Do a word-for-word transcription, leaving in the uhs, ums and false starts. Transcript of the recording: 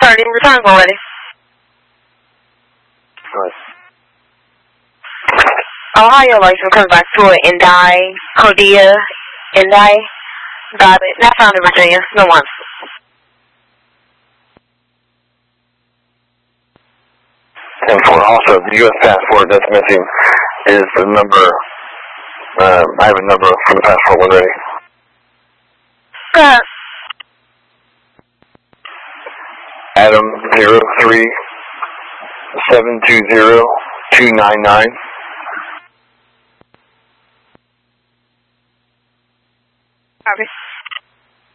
thirty, return go ready. Good. Ohio license comes back to it, Indai, Cordia, Indai, got it. Not found in Virginia, no one. And for also the U S passport that's missing is the number, um, I have a number for the passport already. Good. Adam zero three seven two zero two nine nine.